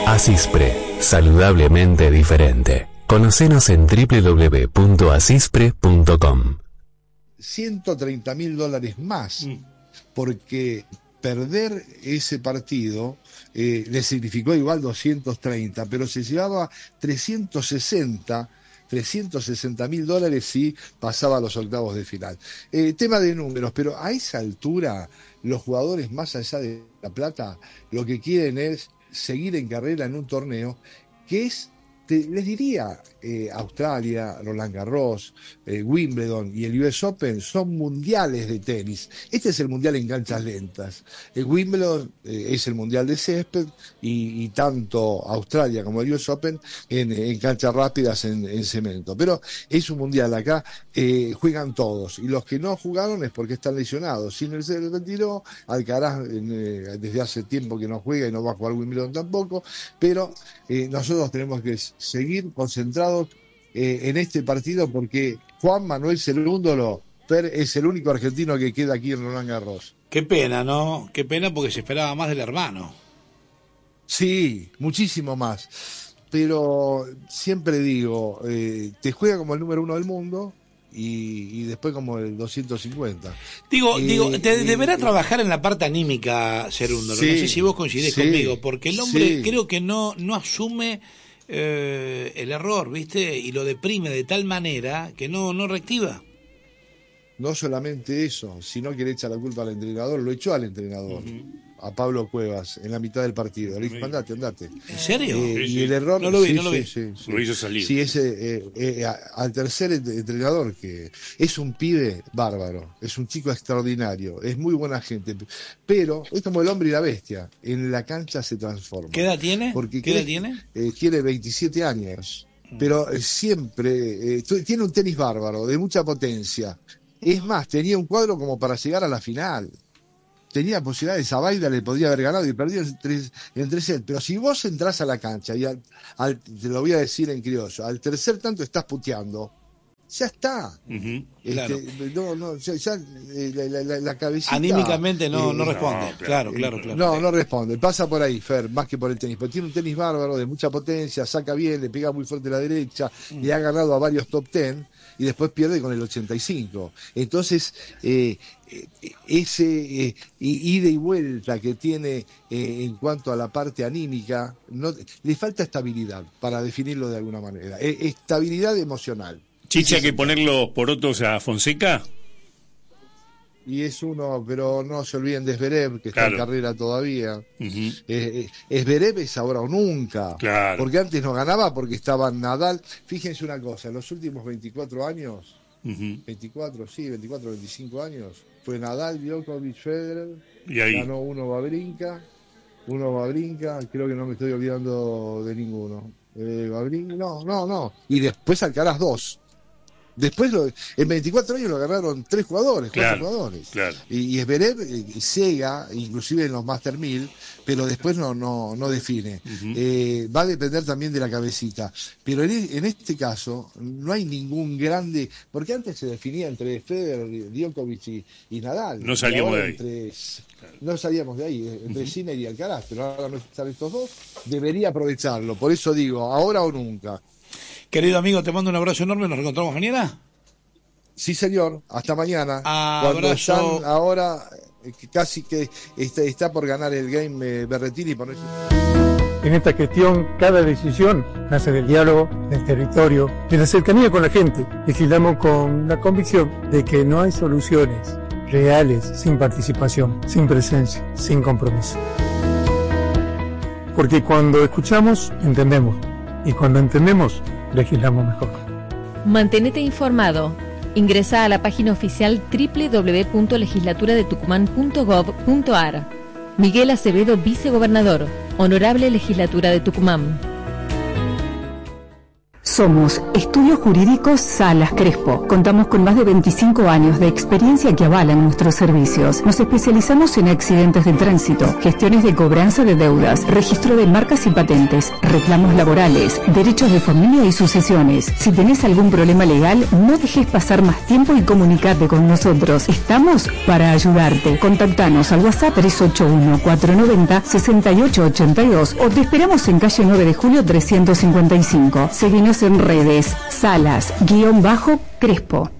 Asispre, saludablemente diferente. Conocenos en www.asispre.com. $130.000 más, porque perder ese partido le significó igual 230, pero se llevaba $360.000 si pasaba a los octavos de final. Tema de números, pero a esa altura los jugadores, más allá de la plata, lo que quieren es seguir en carrera en un torneo que es, les diría, Australia, Roland Garros, Wimbledon y el US Open son mundiales de tenis. Este es el mundial en canchas lentas. El Wimbledon es el mundial de césped y tanto Australia como el US Open en canchas rápidas en cemento. Pero es un mundial acá, juegan todos y los que no jugaron es porque están lesionados. Sinner se retiró, Alcaraz desde hace tiempo que no juega y no va a jugar Wimbledon tampoco, pero nosotros tenemos que seguir concentrados en este partido porque Juan Manuel Cerúndolo es el único argentino que queda aquí en Roland Garros. Qué pena, ¿no? Qué pena porque se esperaba más del hermano. Sí, muchísimo más. Pero siempre digo, te juega como el número 1 del mundo y después como el 250. Digo, deberá trabajar en la parte anímica, Cerúndolo. Sí, no sé si vos coincidís conmigo, porque el hombre creo que no asume el error, ¿viste? Y lo deprime de tal manera que no reactiva. No solamente eso, sino que le echa la culpa al entrenador, lo echó al entrenador, a Pablo Cuevas, en la mitad del partido. Le dijo, andate. ¿En serio? Y el error... No lo vi. Lo hizo salir. Sí, al tercer entrenador, que es un pibe bárbaro, es un chico extraordinario, es muy buena gente, pero es como el hombre y la bestia, en la cancha se transforma. ¿Qué edad tiene? Tiene 27 años, pero siempre tiene un tenis bárbaro, de mucha potencia. Es más, tenía un cuadro como para llegar a la final. Tenía posibilidades, a Baida le podría haber ganado y perdió en tres sets. Pero si vos entrás a la cancha y te lo voy a decir en criollo, al tercer tanto estás puteando, ya está. Claro. La cabecita... Anímicamente no responde. Claro. No responde. Pasa por ahí, Fer, más que por el tenis. Pero tiene un tenis bárbaro, de mucha potencia, saca bien, le pega muy fuerte a la derecha, le ha ganado a varios top 10 y después pierde con el 85. Entonces, ese ida y vuelta que tiene en cuanto a la parte anímica, le falta estabilidad, para definirlo de alguna manera. Estabilidad emocional. Chicha, hay que ponerlo por otros a Fonseca. Y es uno, pero no se olviden de Zverev, que está en carrera todavía. Zverev es ahora o nunca. Claro. Porque antes no ganaba porque estaba Nadal. Fíjense una cosa, en los últimos 24 años, 25 años, fue Nadal, Djokovic, Federer, y ahí ganó uno Wawrinka, creo que no me estoy olvidando de ninguno. No. Y después Alcaraz 2. Después, en 24 años lo agarraron 4 jugadores. Claro. Y Zverev llega, inclusive en los Master 1000, pero después no define. Va a depender también de la cabecita. Pero en este caso, no hay ningún grande, porque antes se definía entre Federer, Djokovic y Nadal. No salíamos de ahí. No salíamos de ahí, entre Sinner y Alcaraz, pero ahora no están estos dos, debería aprovecharlo. Por eso digo, ahora o nunca. Querido amigo, te mando un abrazo enorme. ¿Nos reencontramos mañana? Sí, señor. Hasta mañana. Abrazo. Cuando están ahora, casi que está por ganar el game Berrettini. En esta gestión, cada decisión nace del diálogo, del territorio, de la cercanía con la gente. Legislamos con la convicción de que no hay soluciones reales sin participación, sin presencia, sin compromiso. Porque cuando escuchamos, entendemos. Y cuando entendemos, legislamos mejor. Mantenete informado. Ingresa a la página oficial www.legislaturadetucumán.gov.ar. Miguel Acevedo, vicegobernador. Honorable Legislatura de Tucumán. Somos Estudios Jurídicos Salas Crespo. Contamos con más de 25 años de experiencia que avalan nuestros servicios. Nos especializamos en accidentes de tránsito, gestiones de cobranza de deudas, registro de marcas y patentes, reclamos laborales, derechos de familia y sucesiones. Si tenés algún problema legal, no dejes pasar más tiempo y comunicate con nosotros. Estamos para ayudarte. Contactanos al WhatsApp 381-490-6882 o te esperamos en calle 9 de Julio 355. Seguinos en redes, Salas-Crespo.